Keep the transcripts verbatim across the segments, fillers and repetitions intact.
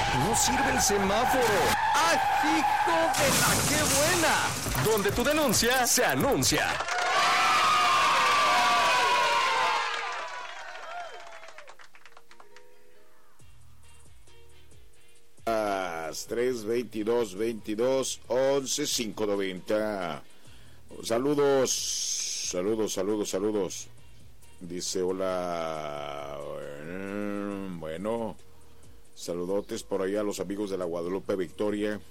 No sirve el semáforo. ¡Ah, hijo de la qué buena! Donde tu denuncia se anuncia. tres veintidós veintidós once cinco noventa. Saludos, saludos, saludos, saludos. Dice hola. Bueno, saludotes por ahí a los amigos de la Guadalupe Victoria.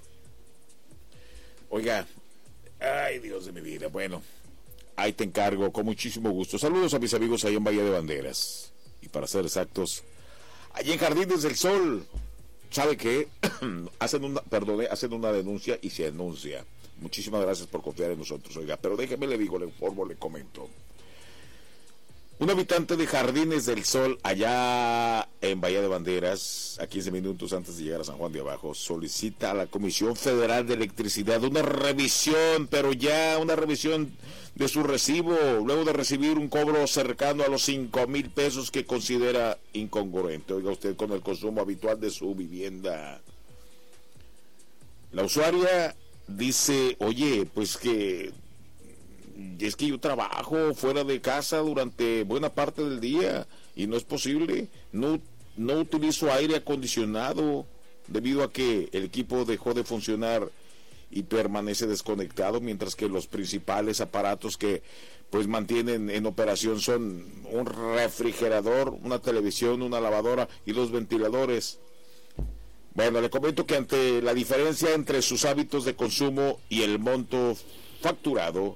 Oiga, ay Dios de mi vida. Bueno, ahí te encargo con muchísimo gusto. Saludos a mis amigos ahí en Bahía de Banderas. Y para ser exactos, allí en Jardines del Sol. ¿Sabe qué? hacen una, perdone, hacen una denuncia y se anuncia. Muchísimas gracias por confiar en nosotros, oiga. Pero déjeme le digo, le informo, le comento. Un habitante de Jardines del Sol, allá en Bahía de Banderas, a quince minutos antes de llegar a San Juan de Abajo, solicita a la Comisión Federal de Electricidad una revisión, pero ya una revisión de su recibo, luego de recibir un cobro cercano a los cinco mil pesos que considera incongruente, oiga usted, con el consumo habitual de su vivienda. La usuaria dice, oye, pues que es que yo trabajo fuera de casa durante buena parte del día y no es posible, no, no utilizo aire acondicionado debido a que el equipo dejó de funcionar y permanece desconectado, mientras que los principales aparatos que pues mantienen en operación son un refrigerador, una televisión, una lavadora y los ventiladores. Bueno, le comento que ante la diferencia entre sus hábitos de consumo y el monto facturado,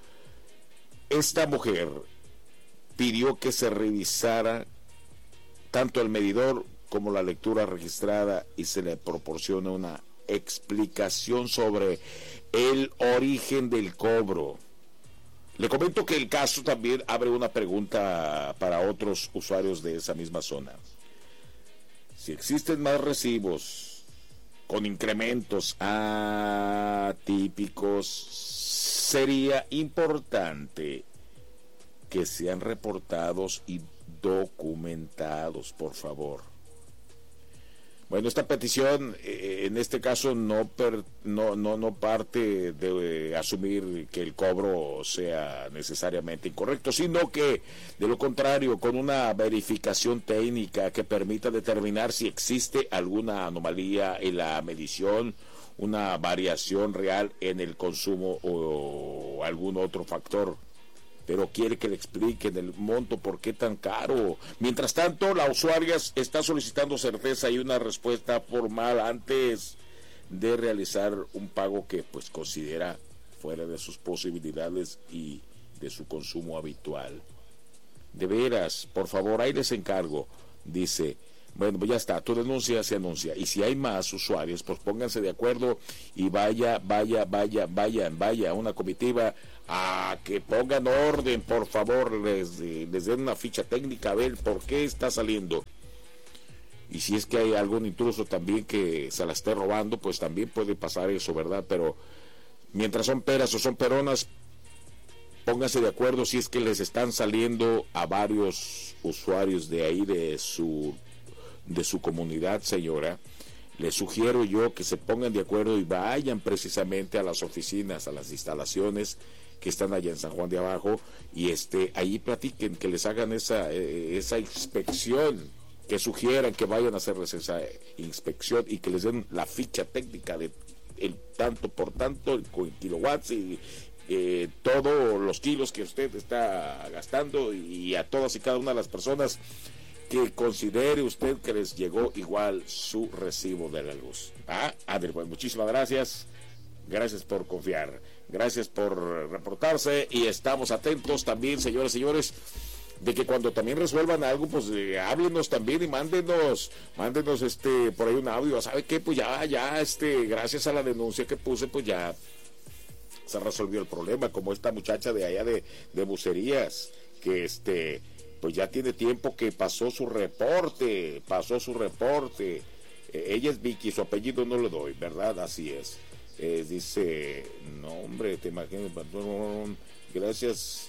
esta mujer pidió que se revisara tanto el medidor como la lectura registrada y se le proporciona una explicación sobre el origen del cobro. Le comento que el caso también abre una pregunta para otros usuarios de esa misma zona. Si existen más recibos con incrementos atípicos, sería importante que sean reportados y documentados, por favor. Bueno, esta petición eh, en este caso no, per, no, no, no parte de eh, asumir que el cobro sea necesariamente incorrecto, sino que de lo contrario, con una verificación técnica que permita determinar si existe alguna anomalía en la medición, una variación real en el consumo o algún otro factor. Pero quiere que le expliquen el monto, por qué tan caro. Mientras tanto, la usuaria está solicitando certeza y una respuesta formal antes de realizar un pago que pues considera fuera de sus posibilidades y de su consumo habitual. De veras, por favor, ahí les encargo. Dice, bueno, pues ya está, tu denuncia se anuncia. Y si hay más usuarios, pues pónganse de acuerdo y vaya, vaya, vaya, vayan, vaya a una comitiva a que pongan orden, por favor, les, les den una ficha técnica a ver por qué está saliendo. Y si es que hay algún intruso también que se la esté robando, pues también puede pasar eso, ¿verdad? Pero mientras son peras o son peronas, pónganse de acuerdo si es que les están saliendo a varios usuarios de ahí, de su, de su comunidad, señora. Les sugiero yo que se pongan de acuerdo y vayan precisamente a las oficinas, a las instalaciones que están allá en San Juan de Abajo y este ahí platiquen, que les hagan esa, eh, esa inspección, que sugieran que vayan a hacerles esa inspección y que les den la ficha técnica de el tanto por tanto, el kilowatts y eh, todos los kilos que usted está gastando, y a todas y cada una de las personas que considere usted que les llegó igual su recibo de la luz. Ah, Adel, pues muchísimas gracias. Gracias por confiar. Gracias por reportarse y estamos atentos también, señores y señores, de que cuando también resuelvan algo, pues eh, háblenos también y mándenos, mándenos este por ahí un audio. ¿Sabe qué? Pues ya, ya, este, gracias a la denuncia que puse, pues ya se resolvió el problema, como esta muchacha de allá de, de Bucerías, que este, pues ya tiene tiempo que pasó su reporte, pasó su reporte. Eh, ella es Vicky, su apellido no le doy, ¿verdad? Así es. Eh, dice, no hombre, te imaginas, gracias,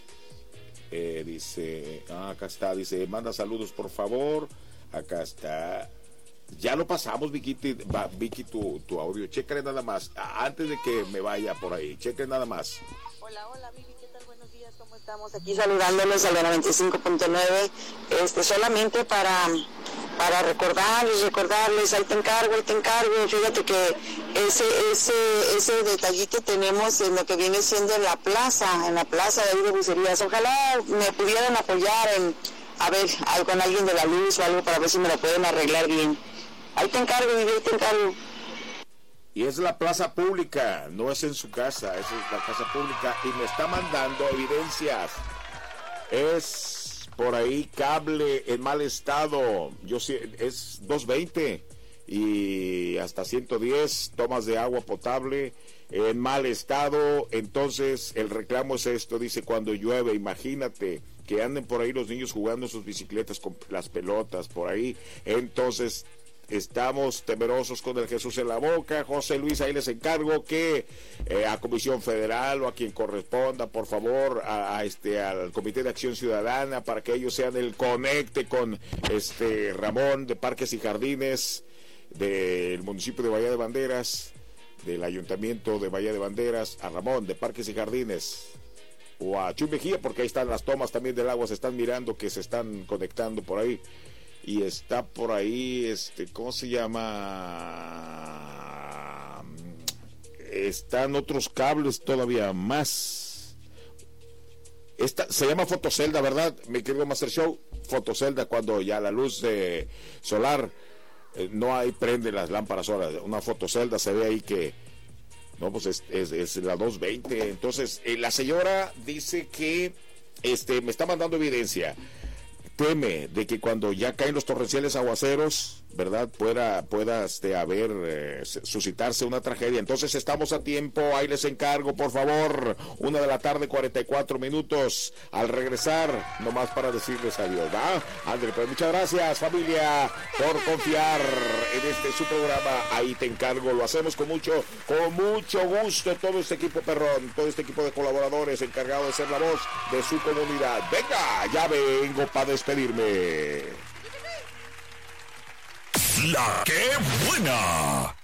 eh, dice, ah, acá está, dice, manda saludos por favor, acá está, Ya lo pasamos, Vicky, va, Vicky tu, tu audio. Chécale nada más, antes de que me vaya por ahí. Chécale nada más. Hola, hola, Vicky, ¿qué tal? Buenos días, ¿cómo estamos? Aquí saludándolos a la noventa y cinco punto nueve, este, solamente para, para recordarles, recordarles, ahí te encargo, ahí te encargo. Fíjate que ese, ese, ese detallito tenemos en lo que viene siendo en la plaza, en la plaza de ahí de Bucerías. Ojalá me pudieran apoyar en, a ver, con alguien de la luz o algo para ver si me lo pueden arreglar bien. Ahí te encargo, ahí te encargo. Y es la plaza pública, no es en su casa, es la casa pública y me está mandando evidencias. Es por ahí cable en mal estado, yo sé, es doscientos veinte y hasta ciento diez tomas de agua potable en mal estado. Entonces el reclamo es esto, dice, cuando llueve, imagínate que anden por ahí los niños jugando en sus bicicletas con las pelotas por ahí, entonces estamos temerosos con el Jesús en la boca. José Luis, ahí les encargo que eh, a Comisión Federal o a quien corresponda, por favor, a, a este al Comité de Acción Ciudadana, para que ellos sean el conecte con este Ramón de Parques y Jardines del municipio de Bahía de Banderas, del Ayuntamiento de Bahía de Banderas, a Ramón de Parques y Jardines, o a Chuy Mejía, porque ahí están las tomas también del agua, se están mirando que se están conectando por ahí. Y está por ahí, este, ¿cómo se llama? Están otros cables todavía más. Esta se llama fotocelda, ¿verdad? Mi querido Master Show, fotocelda, cuando ya la luz eh, solar eh, no hay, prende las lámparas solas. Una fotocelda se ve ahí que, no, pues es, es, es la doscientos veinte. Entonces, eh, la señora dice que, este, me está mandando evidencia. Teme de que cuando ya caen los torrenciales aguaceros, ¿verdad?, pueda, pueda este, haber, eh, suscitarse una tragedia. Entonces estamos a tiempo, ahí les encargo, por favor, una de la tarde, cuarenta y cuatro minutos, al regresar, nomás para decirles adiós, ¿va? André, pues muchas gracias, familia, por confiar en este su programa, ahí te encargo, lo hacemos con mucho, con mucho gusto, todo este equipo perrón, todo este equipo de colaboradores encargado de ser la voz de su comunidad. Venga, ya vengo para despedirme. La que buena.